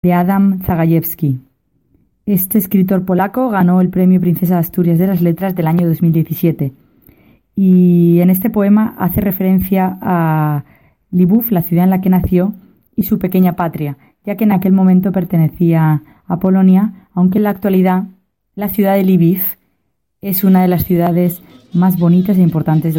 de Adam Zagajewski. Este escritor polaco ganó el Premio Princesa de Asturias de las Letras del año 2017 y en este poema hace referencia a Lviv, la ciudad en la que nació, y su pequeña patria, ya que en aquel momento pertenecía a Polonia, aunque en la actualidad la ciudad de Lviv es una de las ciudades más bonitas e importantes de